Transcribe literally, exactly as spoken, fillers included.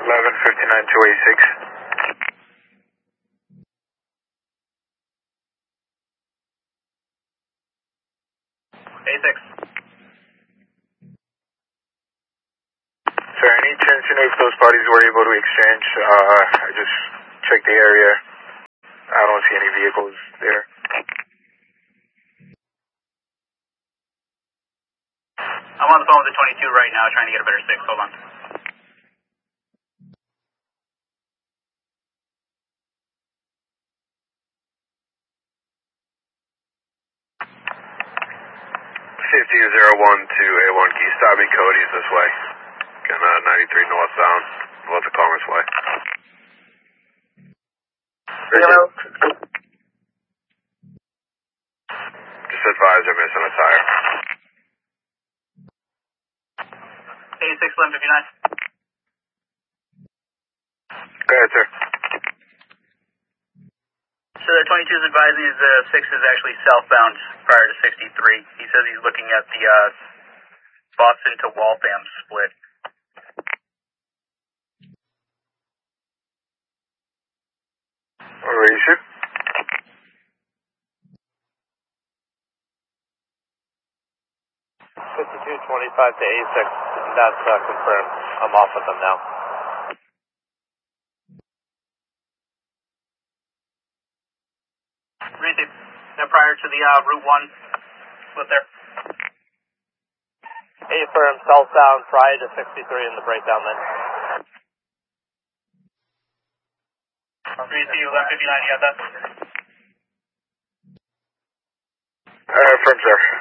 eleven fifty-nine two eighty-six. eighty-six. Sir, any chance you know if those parties were able to exchange? Uh, I just checked the area. I don't see any vehicles there. I'm on the phone with the twenty-two right now trying to get a better six. Hold on. fifty zero one to A one Key, stopping Cody's this way. Got uh, ninety-three northbound, about the Commerce Way. Hello. Just advise they're missing a tire. eighty-six eleven fifty-nine. Go ahead, sir. So the twenty-two is advising the six is actually southbound prior to sixty-three. He says he's looking at the uh, Boston to Waltham split. Where is it? fifty-two twenty-five to eighty-six. That's uh, confirmed. I'm off with them now. Receive. Now prior to the uh, Route one split there. eight firm, southbound prior to sixty-three in the breakdown then. Receive eleven fifty-nine, you got that? Uh, firm, sir.